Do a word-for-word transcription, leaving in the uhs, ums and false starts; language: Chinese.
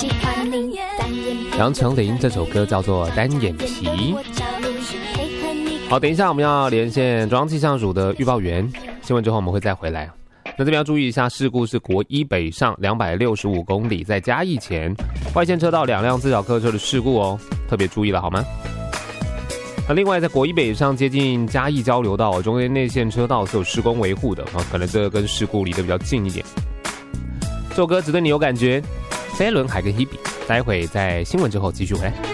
杨丞琳这首歌叫做《单眼皮》。好，等一下我们要连线中央气象署的预报员，新闻之后我们会再回来。那这边要注意一下，事故是国一北上两百六十五公里，在嘉义前外线车道两辆自小客车的事故哦，特别注意了好吗？那另外在国一北上接近嘉义交流道中间内线车道是有施工维护的啊，可能这个跟事故离得比较近一点。这首歌只对你有感觉，飞轮海跟 Hebe， 待会在新闻之后继续回来。